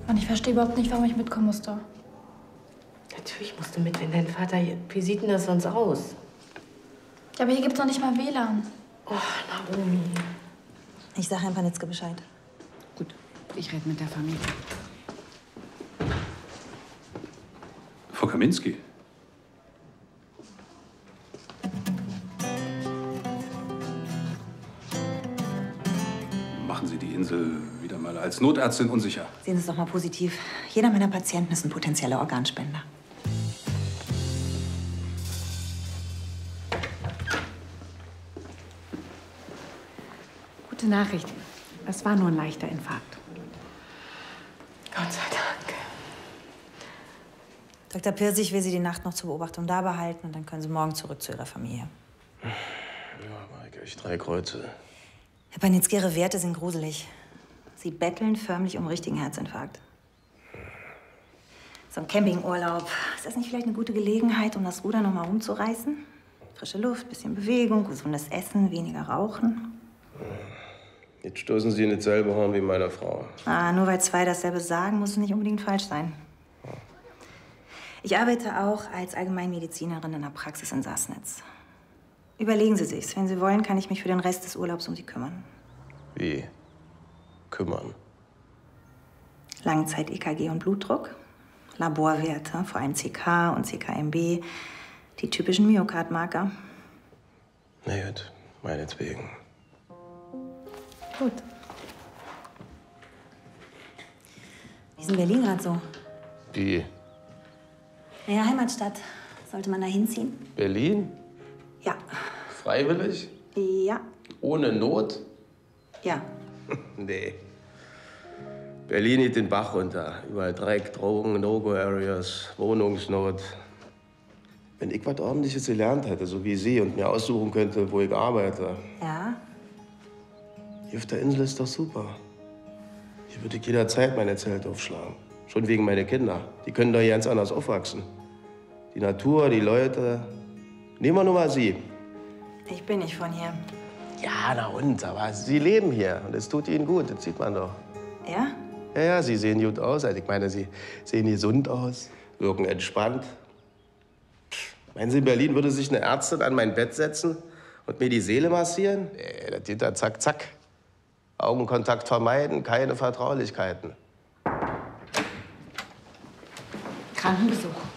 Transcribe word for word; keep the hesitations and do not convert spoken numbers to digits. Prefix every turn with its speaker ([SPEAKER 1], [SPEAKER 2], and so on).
[SPEAKER 1] Und ich verstehe überhaupt nicht, warum ich mitkommen musste.
[SPEAKER 2] Natürlich musst du mit, wenn dein Vater hier... Wie sieht denn das sonst aus?
[SPEAKER 1] Ja, aber hier gibt's noch nicht mal W L A N.
[SPEAKER 2] Oh, Naomi.
[SPEAKER 3] Ich sage Herrn Panitzke Bescheid.
[SPEAKER 4] Gut, ich rede mit der Familie.
[SPEAKER 5] Frau Kaminski. Machen Sie die Insel wieder mal als Notärztin unsicher.
[SPEAKER 3] Sehen Sie es doch mal positiv. Jeder meiner Patienten ist ein potenzieller Organspender.
[SPEAKER 4] Gute Nachricht. Es war nur ein leichter Infarkt.
[SPEAKER 2] Gott sei Dank.
[SPEAKER 3] Doktor Pirsig will Sie die Nacht noch zur Beobachtung da behalten und dann können Sie morgen zurück zu Ihrer Familie.
[SPEAKER 6] Ja, Maike, ich drei Kreuze.
[SPEAKER 3] Herr Panitzki, Ihre Werte sind gruselig. Sie betteln förmlich um richtigen Herzinfarkt. So ein Campingurlaub, ist das nicht vielleicht eine gute Gelegenheit, um das Ruder noch mal rumzureißen? Frische Luft, bisschen Bewegung, gesundes Essen, weniger Rauchen.
[SPEAKER 6] Jetzt stoßen Sie in dasselbe Horn wie meine Frau.
[SPEAKER 3] Ah, nur weil zwei dasselbe sagen, muss es nicht unbedingt falsch sein. Ich arbeite auch als Allgemeinmedizinerin in der Praxis in Sassnitz. Überlegen Sie sich's. Wenn Sie wollen, kann ich mich für den Rest des Urlaubs um Sie kümmern.
[SPEAKER 6] Wie? Kümmern?
[SPEAKER 3] Langzeit-E K G und Blutdruck, Laborwerte, vor allem C K und C K M B, die typischen Myokardmarker.
[SPEAKER 6] Na gut, meinetwegen.
[SPEAKER 3] Gut. Wie ist in Berlin gerade so?
[SPEAKER 6] Wie?
[SPEAKER 3] Naja, Heimatstadt. Sollte man da hinziehen?
[SPEAKER 6] Berlin?
[SPEAKER 3] Ja.
[SPEAKER 6] Freiwillig?
[SPEAKER 3] Ja.
[SPEAKER 6] Ohne Not?
[SPEAKER 3] Ja.
[SPEAKER 6] Nee. Berlin geht den Bach runter. Überall Dreck, Drogen, No-Go-Areas, Wohnungsnot. Wenn ich was Ordentliches gelernt hätte, so wie Sie, und mir aussuchen könnte, wo ich arbeite.
[SPEAKER 3] Ja?
[SPEAKER 6] Hier auf der Insel ist doch super. Hier würde ich jederzeit meine Zelte aufschlagen. Schon wegen meiner Kinder. Die können doch hier ganz anders aufwachsen. Die Natur, die Leute. Nehmen wir nur mal Sie.
[SPEAKER 3] Ich bin nicht von hier.
[SPEAKER 6] Ja, na und, aber Sie leben hier und es tut Ihnen gut, das sieht man doch.
[SPEAKER 3] Ja?
[SPEAKER 6] Ja, ja, Sie sehen gut aus. Also ich meine, Sie sehen gesund aus, wirken entspannt. Meinen Sie, in Berlin würde sich eine Ärztin an mein Bett setzen und mir die Seele massieren? Nee, das geht da zack, zack. Augenkontakt vermeiden, keine Vertraulichkeiten.
[SPEAKER 4] Krankenbesuch.